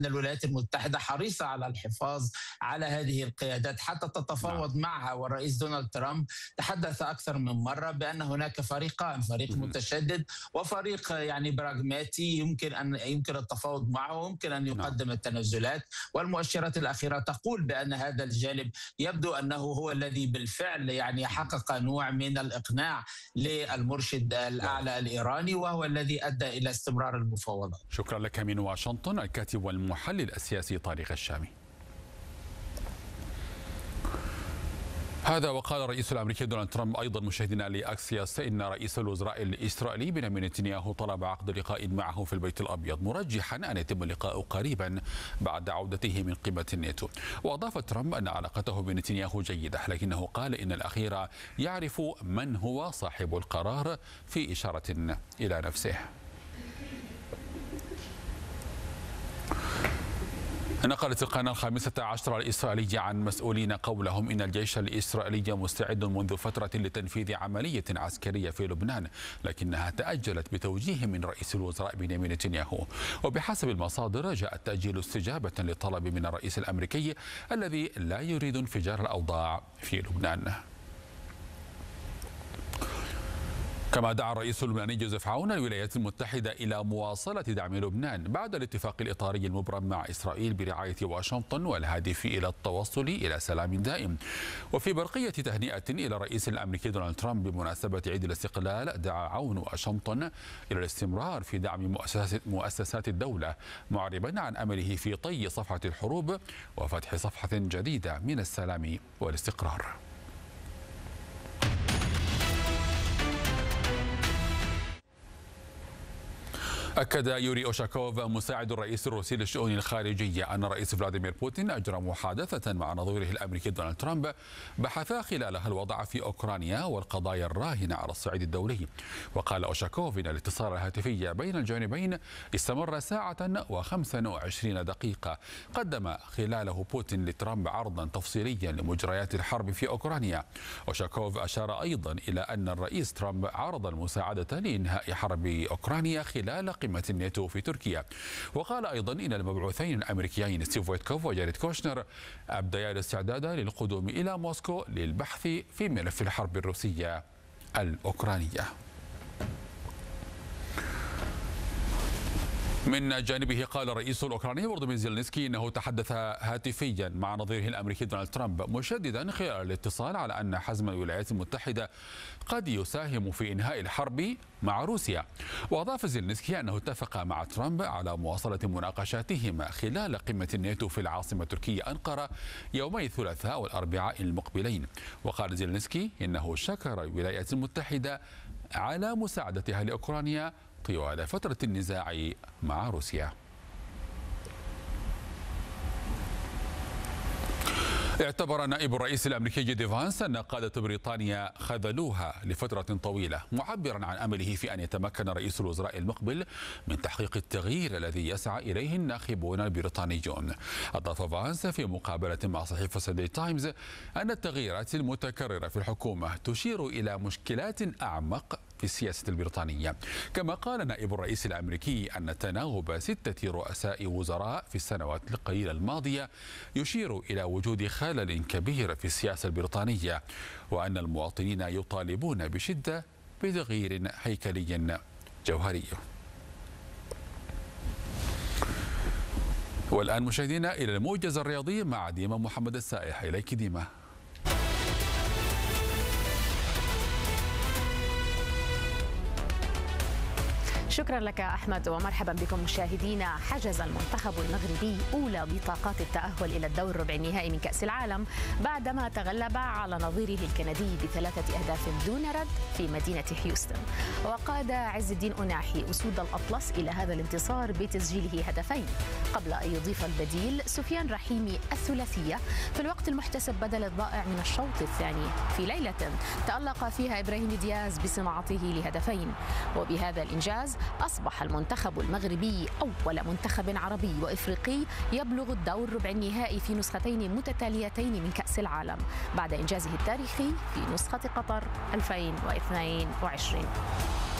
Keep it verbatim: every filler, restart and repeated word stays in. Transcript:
الولايات المتحدة حريصة على الحفاظ على هذه القيادات حتى تتفاوض معها. والرئيس دونالد ترامب تحدث أكثر من مرة بأن هناك فريقان، فريق متشدد وفريق يعني براغماتي يمكن أن يمكن التفاوض معه ويمكن أن يقدم التنازلات. والمؤشرات الأخيرة تقول بأن هذا الجانب يبدو أنه هو الذي بالفعل يعني حقق نوع من الإقناع للمرشد الأعلى الإيراني، وهو الذي أدى إلى استمرار المفاوضات. شكرا لك من واشنطن الكاتب والمحلل السياسي طارق الشامي. هذا وقال الرئيس الامريكي دونالد ترامب ايضا مشاهدينا لاكسيوس ان رئيس الوزراء الاسرائيلي بنيامين نتنياهو طلب عقد لقاء معه في البيت الابيض، مرجحا ان يتم اللقاء قريبا بعد عودته من قمه الناتو. واضاف ترامب ان علاقته بنتنياهو جيده، لكنه قال ان الاخير يعرف من هو صاحب القرار، في اشاره الى نفسه. نقلت القناة الخامسة عشر الإسرائيلية عن مسؤولين قولهم إن الجيش الإسرائيلي مستعد منذ فترة لتنفيذ عملية عسكرية في لبنان، لكنها تأجلت بتوجيه من رئيس الوزراء بنيامين نتنياهو. وبحسب المصادر جاء التأجيل استجابة لطلب من الرئيس الأمريكي الذي لا يريد انفجار الأوضاع في لبنان. كما دعا الرئيس اللبناني جوزيف عون الولايات المتحدة إلى مواصلة دعم لبنان بعد الاتفاق الإطاري المبرم مع إسرائيل برعاية واشنطن والهادف إلى التوصل إلى سلام دائم. وفي برقية تهنئة إلى الرئيس الأمريكي دونالد ترامب بمناسبة عيد الاستقلال، دعا عون واشنطن إلى الاستمرار في دعم مؤسسات مؤسسات الدولة، معربا عن أمله في طي صفحة الحروب وفتح صفحة جديدة من السلام والاستقرار. أكد يوري أوشاكوف مساعد الرئيس الروسي للشؤون الخارجية أن الرئيس فلاديمير بوتين أجرى محادثة مع نظيره الأمريكي دونالد ترامب بحثا خلالها الوضع في أوكرانيا والقضايا الراهنة على الصعيد الدولي. وقال أوشاكوف إن الاتصال الهاتفي بين الجانبين استمر ساعة وخمسة وعشرين دقيقة، قدم خلاله بوتين لترامب عرضا تفصيليا لمجريات الحرب في أوكرانيا. أوشاكوف أشار أيضا إلى أن الرئيس ترامب عرض المساعدة لإنهاء حرب أوكرانيا خلال قمة الناتو في تركيا. وقال أيضا إن المبعوثين الأمريكيين ستيف ويتكوف وجاريد كوشنر أبديا الاستعداد للقدوم إلى موسكو للبحث في ملف الحرب الروسية الأوكرانية. من جانبه قال الرئيس الأوكراني فولوديمير زيلينسكي إنه تحدث هاتفيا مع نظيره الأمريكي دونالد ترامب، مشددا خلال الاتصال على أن حزم الولايات المتحدة قد يساهم في إنهاء الحرب مع روسيا. وأضاف زيلينسكي أنه اتفق مع ترامب على مواصلة مناقشاتهما خلال قمة الناتو في العاصمة التركية أنقرة يومي الثلاثاء والأربعاء المقبلين. وقال زيلينسكي إنه شكر الولايات المتحدة على مساعدتها لأوكرانيا طوال فترة النزاع مع روسيا. اعتبر نائب الرئيس الأمريكي جي دي فانس أن قادة بريطانيا خذلوها لفترة طويلة، معبرا عن أمله في أن يتمكن رئيس الوزراء المقبل من تحقيق التغيير الذي يسعى إليه الناخبون البريطانيون. أضاف فانس في مقابلة مع صحيفة ساندي تايمز أن التغييرات المتكررة في الحكومة تشير إلى مشكلات أعمق في السياسة البريطانية. كما قال نائب الرئيس الأمريكي أن تناوب ستة رؤساء وزراء في السنوات القليلة الماضية يشير إلى وجود خلل كبير في السياسة البريطانية، وأن المواطنين يطالبون بشدة بتغيير هيكلي جوهري. والآن مشاهدينا إلى الموجز الرياضي مع ديما محمد السائح. إليك ديما. شكرا لك أحمد ومرحبا بكم مشاهدينا. حجز المنتخب المغربي أولى بطاقات التأهل إلى الدور ربع النهائي من كأس العالم بعدما تغلب على نظيره الكندي بثلاثة أهداف دون رد في مدينة هيوستن. وقاد عز الدين أناحي أسود الأطلس إلى هذا الانتصار بتسجيله هدفين قبل أن يضيف البديل سفيان رحيمي الثلاثية في الوقت المحتسب بدل الضائع من الشوط الثاني في ليلة تألق فيها إبراهيم دياز بصناعته لهدفين. وبهذا الإنجاز أصبح المنتخب المغربي أول منتخب عربي وإفريقي يبلغ الدور ربع النهائي في نسختين متتاليتين من كأس العالم بعد إنجازه التاريخي في نسخة قطر ألفين واثنين وعشرين.